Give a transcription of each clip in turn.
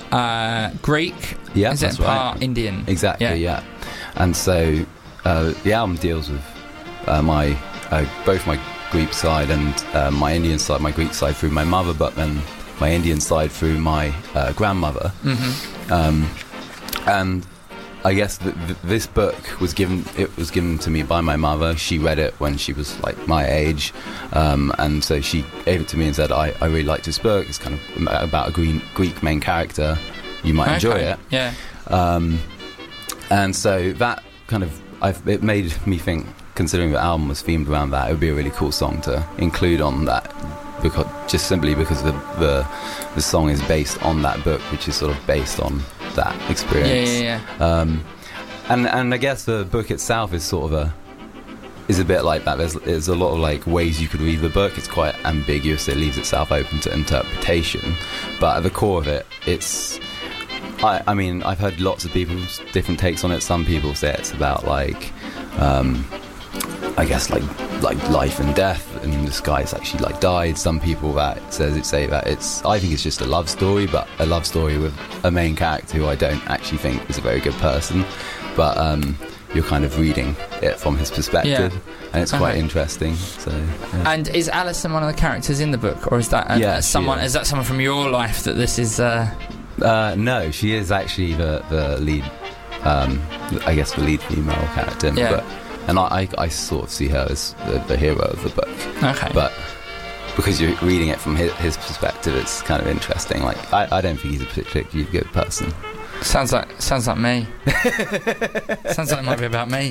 Greek. Yeah, is that's it part right. Indian? Exactly. Yeah. And so the album deals with both my Greek side and my Indian side. My Greek side through my mother, but then my Indian side through my grandmother. And I guess this book was given to me by my mother. She read it when she was like my age, and so she gave it to me and said, I really like this book. It's kind of about a Greek main character. You might enjoy it. Yeah. And so that kind of it made me think, considering the album was themed around that, it would be a really cool song to include on that, because the song is based on that book, which is sort of based on that experience. And I guess the book itself is sort of a bit like that. There's a lot of like ways you could read the book. It's quite ambiguous. It leaves itself open to interpretation, but at the core of it, it's I mean, I've heard lots of people's different takes on it. Some people say it's about like I guess like life and death, and this guy's actually like died. Some people that say that I think it's just a love story, but a love story with a main character who I don't actually think is a very good person, but you're kind of reading it from his perspective, and it's quite interesting. So And is Alison one of the characters in the book, or is that someone? Is that someone from your life that this is? No, she is actually the lead. I guess the lead female character. Yeah. But, and I sort of see her as the hero of the book. Okay. But because you're reading it from his perspective, it's kind of interesting. Like I don't think he's a particularly good person. Sounds like me. Sounds like it might be about me.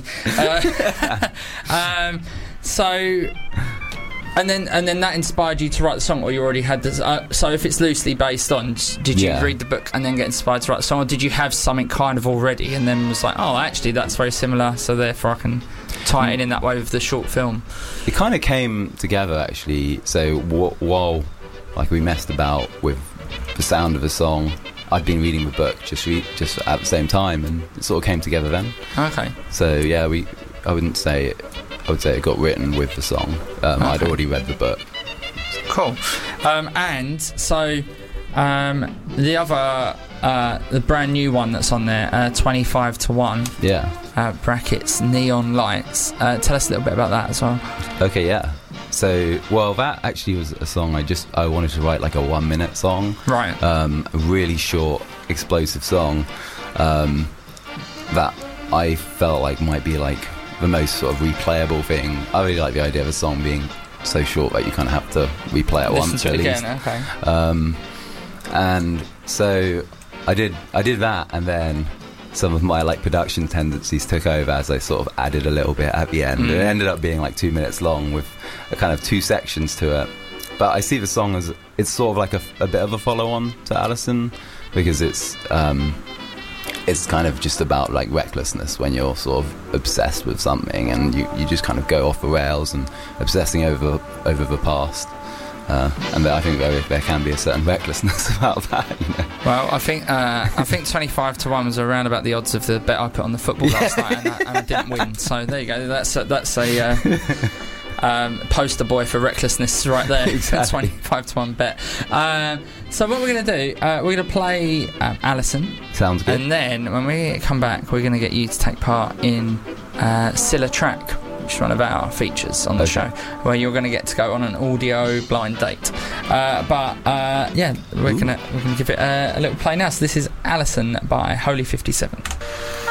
So. And then that inspired you to write the song, or you already had this? So if it's loosely based on, did you read the book and then get inspired to write the song, or did you have something kind of already and then was like, oh, actually that's very similar, so therefore I can tie it in that way with the short film? It kind of came together actually. So while like we messed about with the sound of the song, I'd been reading the book just at the same time, and it sort of came together then. Okay. So yeah, I would say it got written with the song. I'd already read the book. Cool. And so the other, the brand new one that's on there, 25 to 1. Yeah. Brackets Neon Lights. Tell us a little bit about that as well. Okay, yeah. So, well, that actually was a song I wanted to write like a 1 minute song. Right. A really short, explosive song that I felt like might be like the most sort of replayable thing. I really like the idea of a song being so short that you kind of have to replay it once at least. Okay. And so I did that, and then some of my like production tendencies took over as I sort of added a little bit at the end. It ended up being like 2 minutes long with a kind of 2 sections to it. But I see the song as it's sort of like a bit of a follow-on to Alison, because it's kind of just about like recklessness when you're sort of obsessed with something, and you just kind of go off the rails and obsessing over the past. And I think there can be a certain recklessness about that. You know? Well, I think 25 to 1 was around about the odds of the bet I put on the football last night, and I didn't win. So there you go. That's a poster boy for recklessness right there. Exactly. 25 to 1 bet. So what we're going to do, we're going to play Alison. Sounds good. And then when we come back, we're going to get you to take part in Scylla Track, which is one of our features on the show, where you're going to get to go on an audio blind date. We're going to give it a little play now. So this is Alison by Holy 57.